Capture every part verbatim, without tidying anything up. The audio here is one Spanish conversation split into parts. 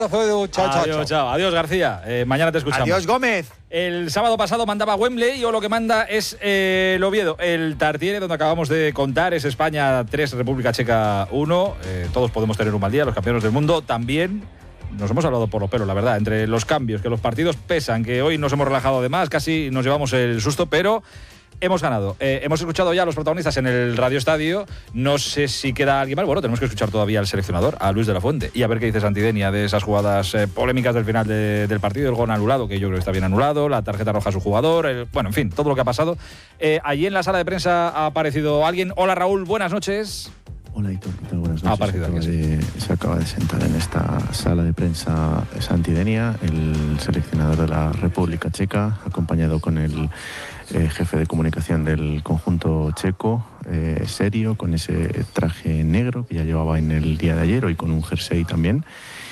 Chao, chao, Adiós, chao. chao. Adiós, García. Eh, mañana te escuchamos. Adiós, Gómez. El sábado pasado mandaba Wembley y hoy lo que manda es eh, el Oviedo. El Tartiere, donde acabamos de contar, es España tres, República Checa uno. Eh, todos podemos tener un mal día, los campeones del mundo también. Nos hemos hablado por los pelos, la verdad, entre los cambios, que los partidos pesan, que hoy nos hemos relajado de más, casi nos llevamos el susto, pero hemos ganado. Eh, hemos escuchado ya a los protagonistas en el Radio Estadio. No sé si queda alguien más. Bueno, tenemos que escuchar todavía al seleccionador, a Luis de la Fuente, y a ver qué dice Santidenia de esas jugadas eh, polémicas del final de, del partido, el gol anulado, que yo creo que está bien anulado, la tarjeta roja a su jugador, el, bueno, en fin, todo lo que ha pasado. Eh, allí en la sala de prensa ha aparecido alguien. Hola, Raúl, buenas noches. Hola, Héctor, ¿qué tal? Buenas Ha noches. aparecido se, acaba aquí, de, se acaba de sentar en esta sala de prensa Santidenia, el seleccionador de la República Checa, acompañado con el eh, jefe de comunicación del conjunto checo, eh, serio, con ese traje negro que ya llevaba en el día de ayer, hoy con un jersey también,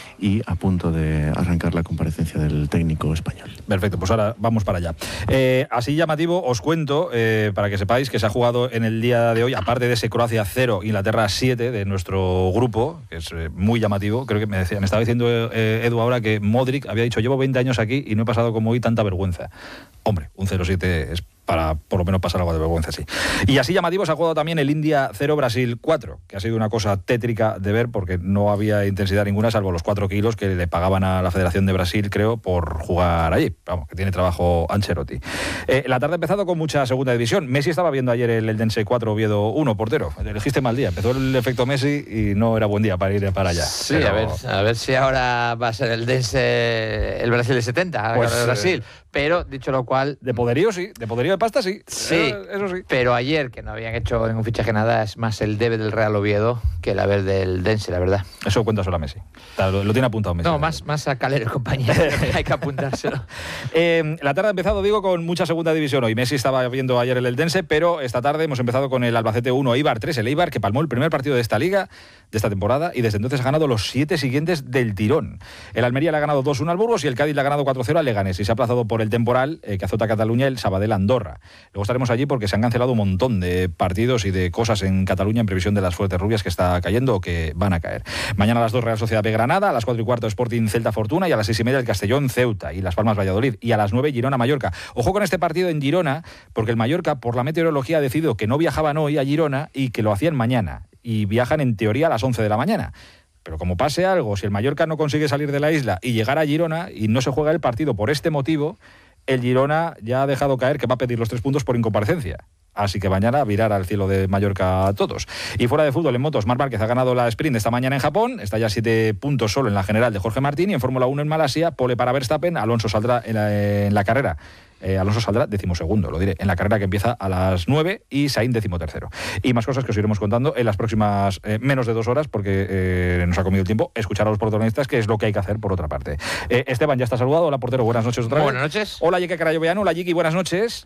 y a punto de arrancar la comparecencia del técnico español. Perfecto, pues ahora vamos para allá. Eh, así llamativo, os cuento, eh, para que sepáis que se ha jugado en el día de hoy, aparte de ese Croacia cero, Inglaterra siete de nuestro grupo, que es eh, muy llamativo. Creo que me, decía, me estaba diciendo eh, Edu ahora que Modric había dicho, llevo veinte años aquí y no he pasado como hoy tanta vergüenza. Hombre, un cero siete es para por lo menos pasar algo de vergüenza, sí. Y así llamativo se ha jugado también el India cero Brasil cuatro, que ha sido una cosa tétrica de ver porque no había intensidad ninguna, salvo los cuatro kilos que le pagaban a la Federación de Brasil, creo, por jugar allí. Vamos, que tiene trabajo Ancelotti. Eh, la tarde ha empezado con mucha segunda división. Messi estaba viendo ayer el Eldense cuatro, Oviedo uno, portero. Elegiste mal día. Empezó el efecto Messi y no era buen día para ir para allá. Sí, Pero... a ver, a ver si ahora va a ser el Dense, el Brasil de setenta, Pues, el Brasil. Eh... Pero, dicho lo cual... De poderío, sí. De poderío de pasta, sí. Sí, eh, eso sí. Pero ayer, que no habían hecho ningún fichaje nada, es más el debe del Real Oviedo que el haber del Dense, la verdad. Eso cuenta solo a Messi. Lo, lo tiene apuntado Messi. No, más, más a Calero y compañía. Hay que apuntárselo. eh, la tarde ha empezado, digo, con mucha segunda división hoy. Messi estaba viendo ayer el Eldense, pero esta tarde hemos empezado con el Albacete uno, Eibar tres. El Eibar, que palmó el primer partido de esta liga, de esta temporada, y desde entonces ha ganado los siete siguientes del tirón. El Almería le ha ganado dos uno al Burgos y el Cádiz le ha ganado cuatro cero al Leganés. Y se ha aplazado por el temporal eh, que azota Cataluña el Sabadell Andorra. Luego estaremos allí porque se han cancelado un montón de partidos y de cosas en Cataluña en previsión de las fuertes lluvias que está cayendo o que van a caer. Mañana a las dos Real Sociedad B Granada, a las cuatro y cuarto Sporting Celta Fortuna y a las seis y media el Castellón Ceuta y Las Palmas Valladolid y a las nueve Girona Mallorca. Ojo con este partido en Girona porque el Mallorca por la meteorología ha decidido que no viajaban hoy a Girona y que lo hacían mañana y viajan en teoría a las once de la mañana. Pero como pase algo, si el Mallorca no consigue salir de la isla y llegar a Girona y no se juega el partido por este motivo, el Girona ya ha dejado caer que va a pedir los tres puntos por incomparecencia. Así que mañana virar al cielo de Mallorca a todos. Y fuera de fútbol, en motos, Marc Márquez ha ganado la sprint esta mañana en Japón, está ya siete puntos solo en la general de Jorge Martín, y en Fórmula uno en Malasia, pole para Verstappen, Alonso saldrá en la, en la carrera. Eh, Alonso saldrá decimosegundo, lo diré, en la carrera que empieza a las nueve y Sainz decimotercero. Y más cosas que os iremos contando en las próximas eh, menos de dos horas porque eh, nos ha comido el tiempo escuchar a los protagonistas, que es lo que hay que hacer por otra parte. Eh, Esteban ya está saludado. Hola, portero, buenas noches otra vez. Buenas noches. Hola, Yeke Carayoveano. Hola, Yiki, buenas noches.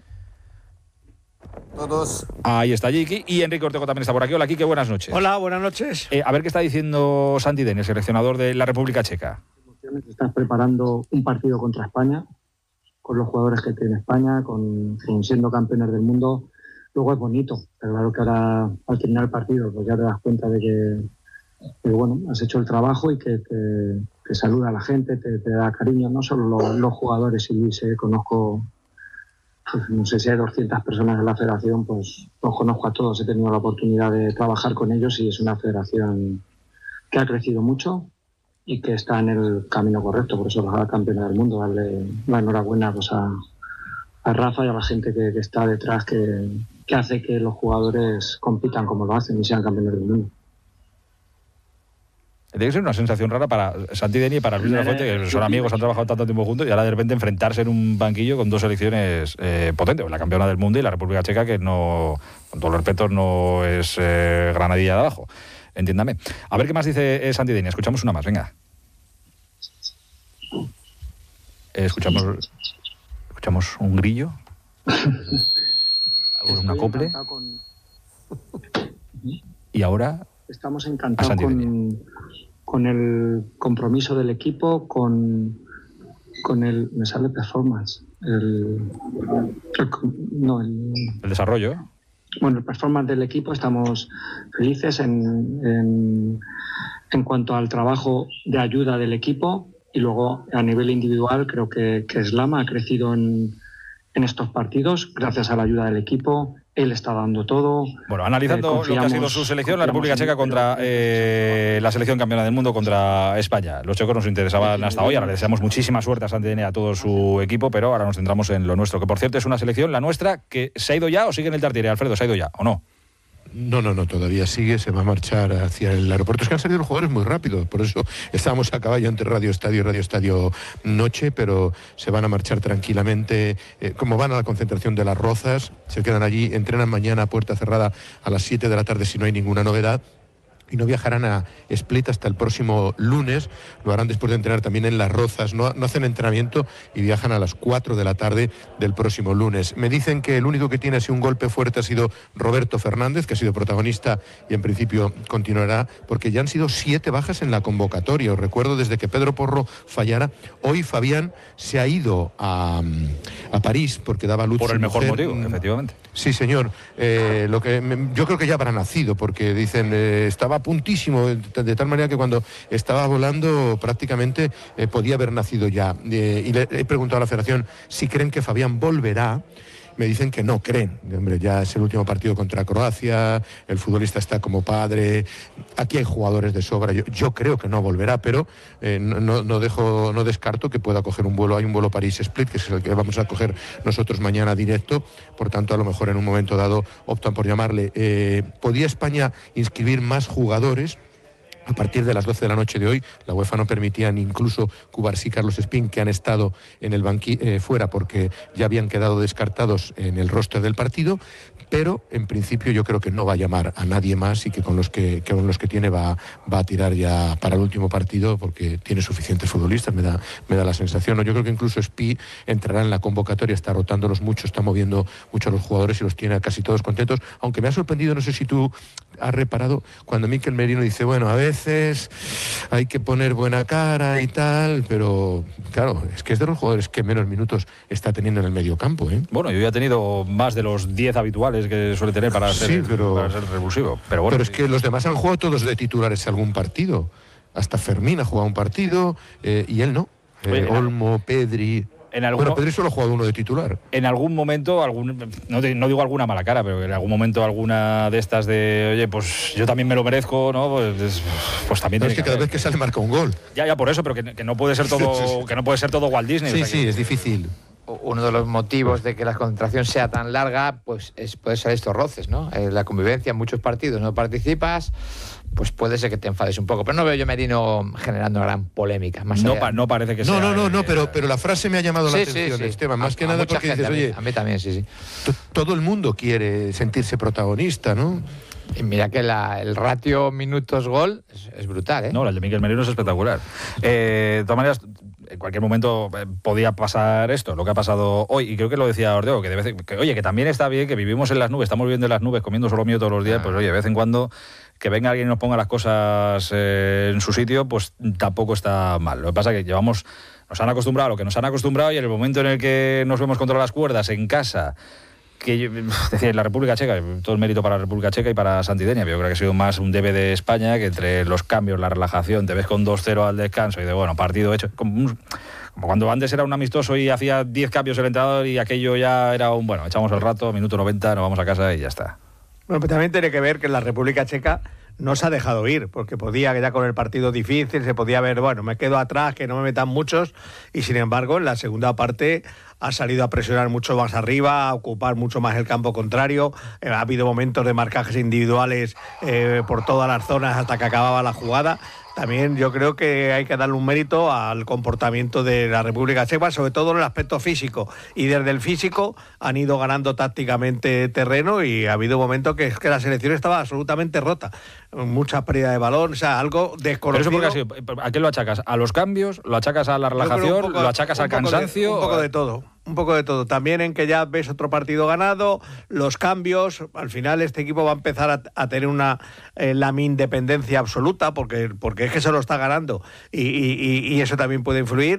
Todos. Ahí está Yiki. Y Enrique Ortego también está por aquí. Hola, Kike, buenas noches. Hola, buenas noches. Eh, a ver qué está diciendo Santidenia, el seleccionador de la República Checa. Estás preparando un partido contra España, con los jugadores que tiene España, con, con siendo campeones del mundo. Luego es bonito, pero claro que ahora al terminar el partido pues ya te das cuenta de que, que bueno, has hecho el trabajo y que te, te saluda a la gente, te, te da cariño, no solo los, los jugadores. Y Luis, eh, conozco, pues, no sé si hay doscientas personas en la federación, pues los conozco a todos, he tenido la oportunidad de trabajar con ellos y es una federación que ha crecido mucho y que está en el camino correcto, por eso va a campeona del mundo. Darle la enhorabuena pues, a, a Rafa y a la gente que, que está detrás, que, que hace que los jugadores compitan como lo hacen y sean campeones del mundo. Tiene que ser una sensación rara para Santidenia y para Luis de la Fuente, que son amigos, han trabajado tanto tiempo juntos, y ahora de repente enfrentarse en un banquillo con dos selecciones eh, potentes, la campeona del mundo y la República Checa, que no, con todos los respetos, no es eh, granadilla de abajo. Entiéndame. A ver qué más dice eh, Santidenia. Escuchamos una más, venga. Eh, escuchamos escuchamos un grillo. Un acople. Con... Y ahora... Estamos encantados con, con el compromiso del equipo, con, con el... Me sale performance. El, el, no, el, el desarrollo. Bueno, el performance del equipo, estamos felices en, en, en cuanto al trabajo de ayuda del equipo. Y luego, a nivel individual, creo que, que Slama ha crecido en, en estos partidos gracias a la ayuda del equipo. Él está dando todo. Bueno, analizando eh, lo que ha sido su selección, la República Checa contra eh, la selección campeona del mundo contra España. Los checos nos interesaban hasta hoy, ahora le deseamos muchísima suerte a Santidenia y a todo su equipo, pero ahora nos centramos en lo nuestro, que por cierto es una selección, la nuestra, que se ha ido ya o sigue en el Tartiere. Alfredo, ¿se ha ido ya o no? No, no, no, todavía sigue, se va a marchar hacia el aeropuerto. Es que han salido los jugadores muy rápido, por eso estábamos a caballo entre Radio Estadio y Radio Estadio Noche, pero se van a marchar tranquilamente. Eh, como van a la concentración de Las Rozas, se quedan allí, entrenan mañana a puerta cerrada a las siete de la tarde si no hay ninguna novedad. Y no viajarán a Split hasta el próximo lunes, lo harán después de entrenar también en Las Rozas, no, no hacen entrenamiento y viajan a las cuatro de la tarde del próximo lunes. Me dicen que el único que tiene así un golpe fuerte ha sido Roberto Fernández, que ha sido protagonista y en principio continuará, porque ya han sido siete bajas en la convocatoria. Os recuerdo, desde que Pedro Porro fallara, hoy Fabián se ha ido a, a París porque daba luz. Por el mejor mujer. motivo, efectivamente. Sí, señor. Eh, lo que yo creo que ya habrá nacido, porque dicen eh, estaba puntísimo, de, de tal manera que cuando estaba volando prácticamente eh, podía haber nacido ya. Eh, y le he preguntado a la Federación si creen que Fabián volverá. Me dicen que no creen. Hombre, ya es el último partido contra Croacia, el futbolista está como padre, aquí hay jugadores de sobra. Yo, yo creo que no volverá, pero eh, no, no dejo, no descarto que pueda coger un vuelo. Hay un vuelo París-Split, que es el que vamos a coger nosotros mañana directo, por tanto a lo mejor en un momento dado optan por llamarle. Eh, ¿Podía España inscribir más jugadores? A partir de las doce de la noche de hoy, la UEFA no permitía ni incluso Cubarsí y Carlos Espín, que han estado en el banqui eh, fuera porque ya habían quedado descartados en el roster del partido, pero en principio yo creo que no va a llamar a nadie más y que con los que, que con los que tiene va, va a tirar ya para el último partido porque tiene suficientes futbolistas, me da, me da la sensación. Yo creo que incluso Espí entrará en la convocatoria, está rotándolos mucho, está moviendo mucho a los jugadores y los tiene casi todos contentos, aunque me ha sorprendido, no sé si tú has reparado, cuando Mikel Merino dice, bueno, a veces hay que poner buena cara y tal, pero claro, es que es de los jugadores que menos minutos está teniendo en el medio campo, ¿eh? Bueno, yo ya he tenido más de los diez habituales que suele tener para, sí, ser, pero, para ser revulsivo. Pero, bueno, pero es que los demás han jugado todos de titulares algún partido. Hasta Fermín ha jugado un partido eh, y él no. Eh, Oye, Olmo, Pedri... En algún, bueno, Pedri solo ha jugado uno de titular. En algún momento, algún, no, te, no digo alguna mala cara, pero en algún momento alguna de estas de, oye, pues yo también me lo merezco, ¿no? Pues, pues también... Pero es que, que cada vez que sale marca un gol. Ya, ya, por eso, pero que, que no puede ser todo sí, sí. que no puede ser todo Walt Disney. Sí, o sea, sí, que... es difícil. Uno de los motivos de que la concentración sea tan larga, pues es, puede ser estos roces, ¿no? Eh, la convivencia en muchos partidos, no participas, pues puede ser que te enfades un poco. Pero no veo yo Merino generando una gran polémica. Más no, pa, no parece que no, sea... No, no, no, pero, pero la frase me ha llamado sí, la atención, sí, sí. Esteban. Más a, que nada porque dices, a mí, oye... A mí también, sí, sí. Todo el mundo quiere sentirse protagonista, ¿no? Y mira que la, el ratio minutos-gol es, es brutal, ¿eh? No, el de Mikel Merino es espectacular. Eh, de todas maneras, en cualquier momento eh, podía pasar esto, lo que ha pasado hoy, y creo que lo decía Ordeo, que, de vez, que oye, que también está bien, que vivimos en las nubes, estamos viviendo en las nubes, comiendo solo mío todos los días, ah. pues oye, de vez en cuando que venga alguien y nos ponga las cosas eh, en su sitio, pues tampoco está mal. Lo que pasa es que llevamos, nos han acostumbrado a lo que nos han acostumbrado, y en el momento en el que nos vemos contra las cuerdas en casa, que yo, es decir, la República Checa, todo el mérito para la República Checa y para Santidenia, pero yo creo que ha sido más un debe de España, que entre los cambios, la relajación, te ves con dos cero al descanso y de, bueno, partido hecho, como, un, como cuando antes era un amistoso y hacía diez cambios el entrenador y aquello ya era un, bueno, echamos el rato, minuto noventa, nos vamos a casa y ya está. Bueno, pues también tiene que ver que la República Checa no se ha dejado ir, porque podía, ya con el partido difícil, se podía ver, bueno, me quedo atrás, que no me metan muchos, y sin embargo, en la segunda parte ha salido a presionar mucho más arriba, a ocupar mucho más el campo contrario, eh, ha habido momentos de marcajes individuales eh, por todas las zonas hasta que acababa la jugada. También yo creo que hay que darle un mérito al comportamiento de la República Checa, sobre todo en el aspecto físico. Y desde el físico han ido ganando tácticamente terreno y ha habido momentos que, que la selección estaba absolutamente rota. Mucha pérdida de balón, o sea, algo desconocido. Pero eso porque ha sido, ¿a qué lo achacas? ¿A los cambios? ¿Lo achacas a la relajación? Poco, ¿lo achacas al cansancio? De, un poco de todo. Un poco de todo. También en que ya ves otro partido ganado, los cambios. Al final este equipo va a empezar a, a tener una eh, la independencia absoluta porque, porque es que se lo está ganando y, y, y eso también puede influir.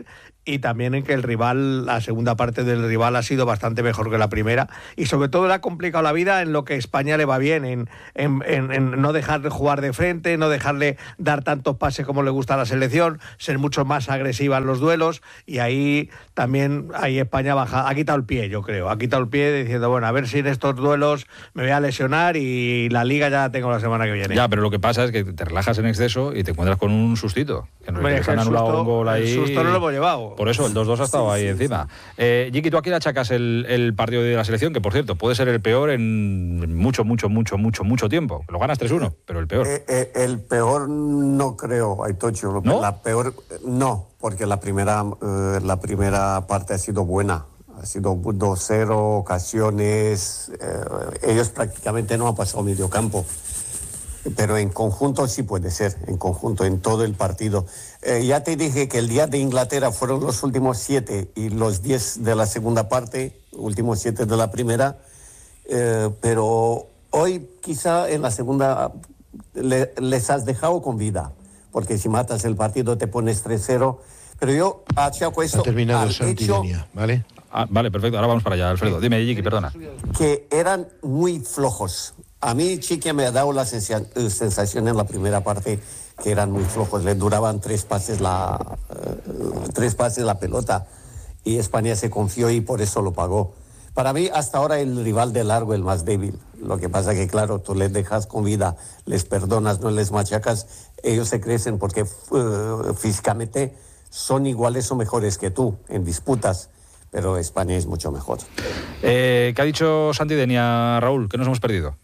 y también en que el rival, la segunda parte del rival ha sido bastante mejor que la primera, y sobre todo le ha complicado la vida en lo que España le va bien, en, en, en, en no dejarle jugar de frente, no dejarle dar tantos pases como le gusta a la selección, ser mucho más agresiva en los duelos, y ahí también ahí España baja, ha quitado el pie, yo creo, ha quitado el pie diciendo, bueno, a ver si en estos duelos me voy a lesionar y la Liga ya la tengo la semana que viene. Ya, pero lo que pasa es que te relajas en exceso y te encuentras con un sustito. Que no Hombre, que han anulado susto, un gol ahí. El susto no lo hemos llevado. Por eso, el dos dos ha estado Sí, ahí sí, encima. Eh, Yiki, ¿tú a quién achacas el, el partido de la selección? Que, por cierto, puede ser el peor en mucho, mucho, mucho, mucho, mucho tiempo. Lo ganas tres uno, pero el peor. Eh, eh, el peor no creo, Aitocho. ¿No? La peor, no, porque la primera, eh, la primera parte ha sido buena. Ha sido dos cero, ocasiones. Eh, ellos prácticamente no han pasado medio campo. Pero en conjunto sí puede ser, en conjunto, en todo el partido. Eh, ya te dije que el día de Inglaterra fueron los últimos siete y los diez de la segunda parte, últimos siete de la primera, eh, pero hoy quizá en la segunda le, les has dejado con vida, porque si matas el partido te pones tres cero, pero yo achaco eso Ha terminado al Santi hecho Denia, ¿vale? Ah, vale, perfecto. Ahora vamos para allá, Alfredo. Dime, Yiki, perdona. que eran muy flojos. A mí Chiqui me ha dado la sensa- sensación en la primera parte que eran muy flojos. Le duraban tres pases la, uh, tres pases la pelota y España se confió y por eso lo pagó. Para mí, hasta ahora, el rival de largo, el más débil. Lo que pasa que, claro, tú les dejas con vida, les perdonas, no les machacas, ellos se crecen porque uh, físicamente son iguales o mejores que tú en disputas, pero España es mucho mejor. Eh, ¿Qué ha dicho Santi Denia, Raúl? ¿Qué nos hemos perdido?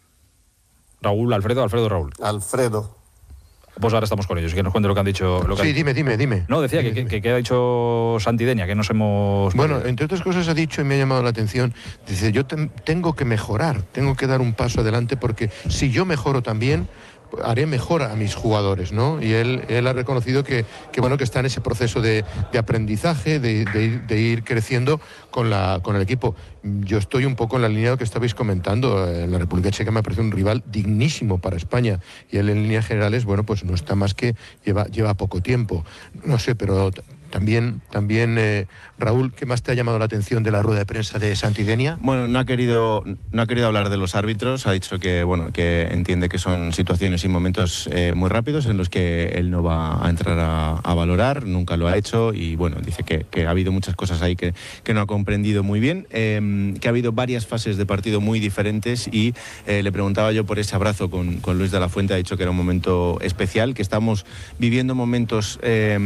Raúl, Alfredo, Alfredo, Raúl. Alfredo. Pues ahora estamos con ellos, que nos cuente lo que han dicho. Lo que Sí, han... dime, dime, dime. No, decía Dime, que, dime. que, que ha dicho Santi Denia, que nos hemos... Bueno, perdido. entre otras cosas ha dicho y me ha llamado la atención, dice, yo ten- tengo que mejorar, tengo que dar un paso adelante porque si yo mejoro también, haré mejor a mis jugadores, ¿no? Y él, él ha reconocido que, que, bueno, que está en ese proceso de, de aprendizaje, de, de ir, de ir creciendo con, la, con el equipo. Yo estoy un poco en la línea de lo que estabais comentando. En la República Checa me parece un rival dignísimo para España y él en líneas generales, bueno, pues no está más que lleva, lleva poco tiempo. No sé, pero t- también, también eh, Raúl, ¿qué más te ha llamado la atención de la rueda de prensa de Santi Denia? Bueno, no ha querido no ha querido hablar de los árbitros, ha dicho que bueno que entiende que son situaciones y momentos eh, muy rápidos en los que él no va a entrar a, a valorar, nunca lo ha hecho y bueno, dice que, que ha habido muchas cosas ahí que, que no ha comprendido muy bien, eh, que ha habido varias fases de partido muy diferentes y eh, le preguntaba yo por ese abrazo con, con Luis de la Fuente, ha dicho que era un momento especial, que estamos viviendo momentos eh,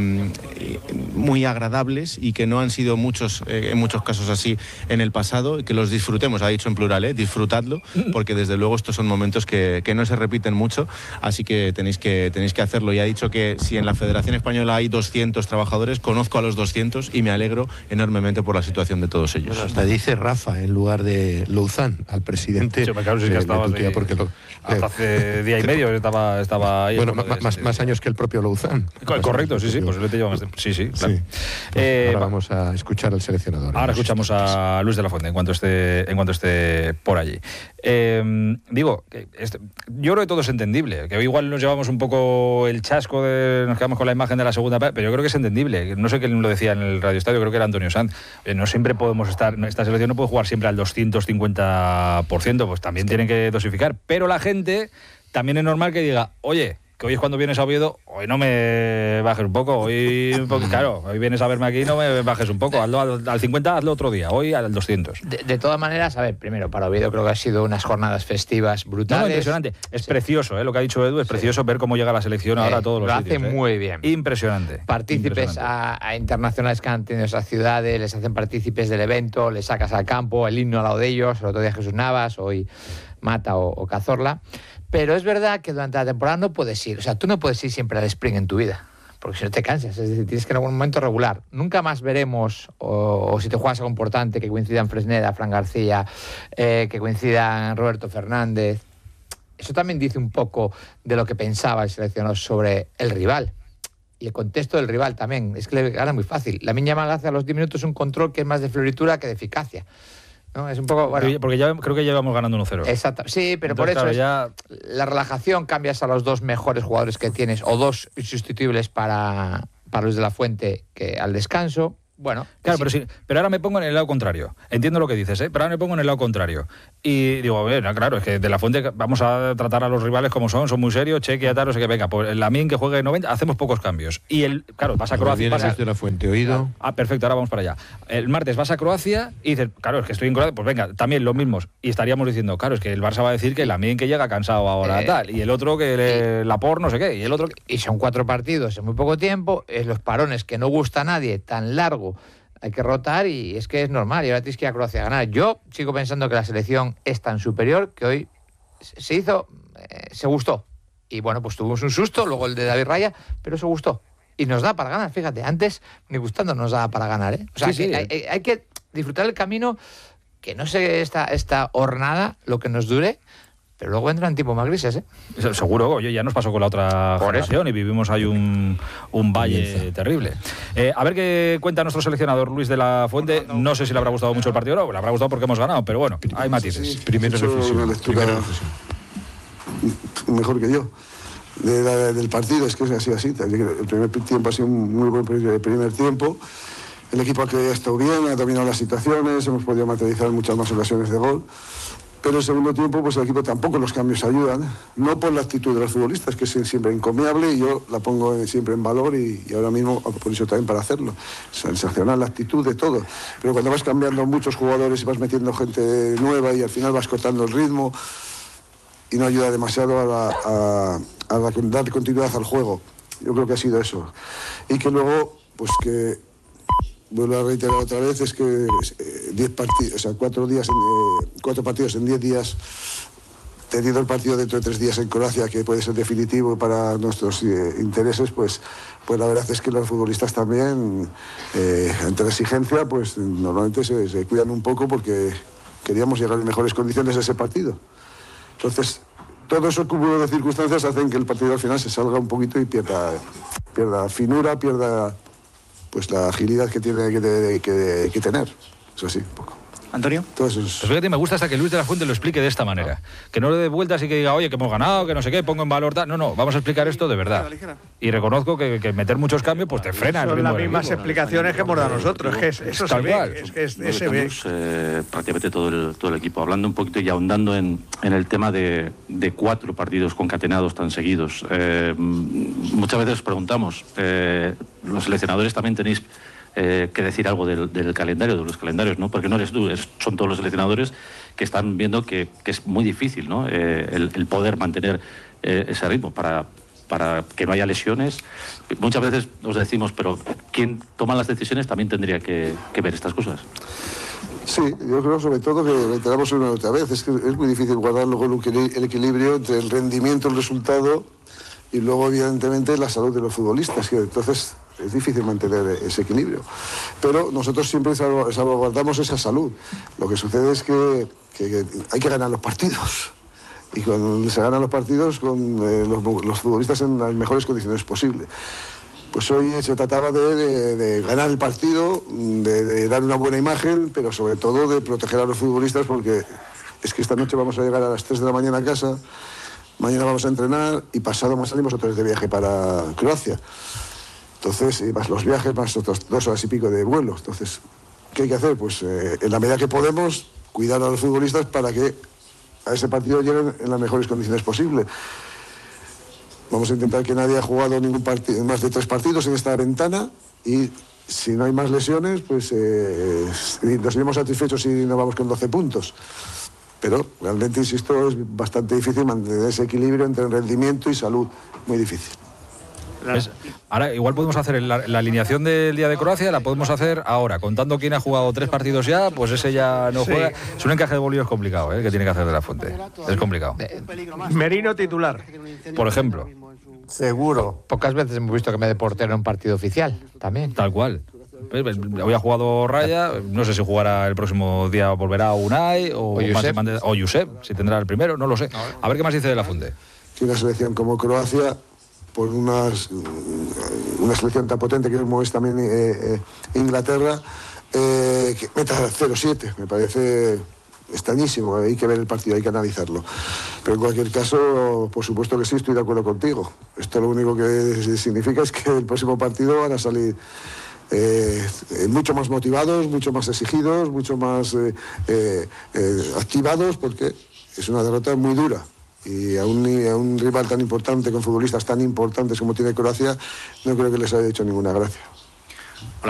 muy agradables y que no han sido muchos, eh, en muchos casos así en el pasado, y que los disfrutemos, ha dicho en plural, ¿eh? Disfrutadlo, porque desde luego estos son momentos que, que no se repiten mucho, así que tenéis que tenéis que hacerlo. Y ha dicho que si en la Federación Española hay doscientos trabajadores, conozco a los doscientos y me alegro enormemente por la situación de todos ellos. Bueno, hasta dice Rafa en lugar de Louzán, al presidente. Sí, claro, sí que le- le estabas tutea ahí. porque lo- Hasta hace día y medio estaba, estaba ahí. Bueno, en lo ma- de- más, más años que el propio Louzán. Co- Correcto, sí, sí, posiblemente lleva más tiempo. Sí, sí, claro. Sí. Eh, Ahora va- vamos a escuchar al seleccionador. Ahora escuchamos a Luis de la Fuente en cuanto esté, en cuanto esté por allí. Eh, digo, que este- yo creo que todo es entendible, que igual nos llevamos un poco el chasco, de, nos quedamos con la imagen de la segunda parte, pero yo creo que es entendible. No sé quién lo decía en el Radio Estadio, creo que era Antonio Sanz. Eh, no siempre podemos estar, esta selección no puede jugar siempre al doscientos cincuenta por ciento, pues también tienen que dosificar. Pero la gente también es normal que diga, oye, que hoy es cuando vienes a Oviedo, hoy no me bajes un poco, hoy, un poco- claro, hoy vienes a verme aquí, no me bajes un poco, hazlo al, al cincuenta, hazlo otro día, hoy al doscientos. De, de todas maneras, a ver, primero, para Oviedo creo que ha sido unas jornadas festivas No, brutales. no, impresionante. Es Sí. precioso, ¿eh? Lo que ha dicho Edu, es precioso ver cómo llega la selección ahora a todos los lo sitios. hace ¿eh? muy bien. Impresionante. Partícipes impresionante. a, a internacionales que han tenido esas ciudades, les hacen partícipes del evento, les sacas al campo, el himno al lado de ellos, el otro día Jesús Navas, hoy Mata o, o Cazorla. Pero es verdad que durante la temporada no puedes ir, o sea, tú no puedes ir siempre al sprint en tu vida, porque si no te cansas, es decir, tienes que ir en algún momento regular. Nunca más veremos, o, o si te juegas algo importante, que coincidan Fresneda, Fran García, eh, que coincidan Roberto Fernández. Eso también dice un poco de lo que pensaba el seleccionador sobre el rival. Y el contexto del rival también. Es que le gana muy fácil. Lamine Yamal hace a los diez minutos un control que es más de floritura que de eficacia, ¿no? Es un poco... Bueno, Porque- Porque ya creo que llevamos ganando uno cero. exacto. Sí, pero Entonces, por eso claro, es- la relajación, cambias a los dos mejores jugadores que tienes o dos insustituibles para, para Luis de la Fuente que al descanso. Bueno, claro, sí. pero sí, pero ahora me pongo en el lado contrario. Entiendo lo que dices, ¿eh? Pero ahora me pongo en el lado contrario. Y digo, bueno, claro, es que de la Fuente vamos a tratar a los rivales como son, son muy serios, Cheque y tal, no sé qué, venga, pues el Lamine que juegue noventa, hacemos pocos cambios. Y el, claro, vas a Croacia. Vas de la Fuente, oído. Ah, perfecto, ahora vamos para allá. El martes vas a Croacia y dices, claro, es que estoy en Croacia, pues venga, también los mismos. Y estaríamos diciendo, claro, es que el Barça va a decir que el Lamine que llega cansado ahora, eh, tal, y el otro que le, la por no sé qué, y el otro que... Y son cuatro partidos en muy poco tiempo, es los parones que no gusta a nadie, tan largo. Hay que rotar y es que es normal. Y ahora tienes que ir a Croacia a ganar. Yo sigo pensando que la selección es tan superior que hoy se hizo, eh, se gustó. Y bueno, pues tuvimos un susto, luego el de David Raya, pero se gustó. Y nos da para ganar, fíjate. Antes, ni gustando, nos da para ganar, ¿eh? O sea, sí, que sí. Hay, hay que disfrutar el camino, que no sé esta, esta hornada, lo que nos dure, pero luego entran tiempos más grises, ¿eh? Seguro, oye, ya nos pasó con la otra Por generación eso. y vivimos ahí un, un valle Comienza. terrible. Eh, a ver qué cuenta nuestro seleccionador Luis de la Fuente. No sé si le habrá gustado mucho el partido o no, le habrá gustado porque hemos ganado, pero bueno, hay matices. Primera Hecho reflexión. una lectura Primera reflexión. mejor que yo de la- del partido. Es que ha sido así. El primer tiempo ha sido un muy buen primer primer tiempo. El equipo que ha estado bien, ha dominado las situaciones, hemos podido materializar muchas más ocasiones de gol. Pero el segundo tiempo, pues el equipo tampoco los cambios ayudan, no por la actitud de los futbolistas, que es siempre encomiable y yo la pongo siempre en valor y, y ahora mismo por eso también para hacerlo. Sensacional la actitud de todo. Pero cuando vas cambiando muchos jugadores y vas metiendo gente nueva y al final vas cortando el ritmo y no ayuda demasiado a, la, a, a la, dar continuidad al juego. Yo creo que ha sido eso. Y que luego, pues que... vuelvo a reiterar otra vez, es que eh, diez partidos, o sea, cuatro días, en, eh, cuatro partidos en diez días, teniendo el partido dentro de tres días en Croacia, que puede ser definitivo para nuestros eh, intereses, pues, pues la verdad es que los futbolistas también, eh, ante la exigencia, pues normalmente se, se cuidan un poco porque queríamos llegar en mejores condiciones a ese partido. Entonces, todo eso cúmulo de circunstancias hacen que el partido al final se salga un poquito y pierda, pierda finura, pierda pues la agilidad que tiene que, que, que tener. Eso sí, un poco. Antonio. Todo eso es... Pues fíjate, me gusta hasta que Luis de la Fuente lo explique de esta manera. Que no le dé vueltas y que diga, oye, que hemos ganado, que no sé qué, pongo en valor tal. No, no, vamos a explicar esto de verdad. Y reconozco que, que meter muchos cambios pues te frena el Son ritmo las del mismas equipo. explicaciones que hemos dado nosotros. Que es, eso Tal se cual. ve. Es que es, Nueve se ve. cambios, eh, prácticamente todo el, todo el equipo. Hablando un poquito y ahondando en, en el tema de, de cuatro partidos concatenados tan seguidos. Eh, muchas veces os preguntamos, eh, los seleccionadores también tenéis eh, que decir algo del, del calendario, de los calendarios, ¿no? Porque no eres tú, es, son todos los seleccionadores que están viendo que, que es muy difícil, ¿no? Eh, el, el poder mantener eh, ese ritmo para... para que no haya lesiones. Muchas veces os decimos, pero quien toma las decisiones también tendría que, que ver estas cosas. Sí, yo creo sobre todo que reiteramos una otra vez, es que es muy difícil guardar luego el equilibrio entre el rendimiento, el resultado y luego evidentemente la salud de los futbolistas, que entonces es difícil mantener ese equilibrio. Pero nosotros siempre salvaguardamos esa salud. Lo que sucede es que, que, que hay que ganar los partidos. Y cuando se ganan los partidos con eh, los, los futbolistas en las mejores condiciones posibles. Pues hoy se trataba de, de, de ganar el partido, de, de dar una buena imagen, pero sobre todo de proteger a los futbolistas, porque es que esta noche vamos a llegar a las tres de la mañana a casa, mañana vamos a entrenar y pasado más salimos otra vez de viaje para Croacia. Entonces, más los viajes, más otros dos horas y pico de vuelo. Entonces, ¿qué hay que hacer? Pues eh, en la medida que podemos, cuidar a los futbolistas para que a ese partido lleguen en las mejores condiciones posibles. Vamos a intentar que nadie haya jugado ningún partido, más de tres partidos en esta ventana y si no hay más lesiones, pues eh, nos iremos satisfechos si nos vamos con doce puntos. Pero realmente, insisto, es bastante difícil mantener ese equilibrio entre rendimiento y salud. Muy difícil. ¿Ves? Ahora, igual podemos hacer la, la alineación del día de Croacia, la podemos hacer ahora, contando quién ha jugado tres partidos ya, pues ese ya no Sí. juega. Es un encaje de bolillos complicado, ¿eh? Que tiene que hacer de la Fuente. Es complicado. Merino titular. Por ejemplo. Seguro. Pocas veces hemos visto que me dé portero en un partido oficial, también. Tal cual. Hoy ha jugado Raya, no sé si jugará el próximo día, volverá Unai o, O Josep. más- o Josep, si tendrá el primero, no lo sé. A ver qué más dice de la Fuente. Que una selección como Croacia, por unas, una selección tan potente que como es también eh, eh, Inglaterra, eh, que meta cero siete, me parece extrañísimo, hay que ver el partido, hay que analizarlo. Pero en cualquier caso, por supuesto que sí, estoy de acuerdo contigo. Esto lo único que significa es que el próximo partido van a salir eh, mucho más motivados, mucho más exigidos, mucho más eh, eh, eh, activados, porque es una derrota muy dura. Y a un, a un rival tan importante, con futbolistas tan importantes como tiene Croacia, no creo que les haya hecho ninguna gracia. Hola.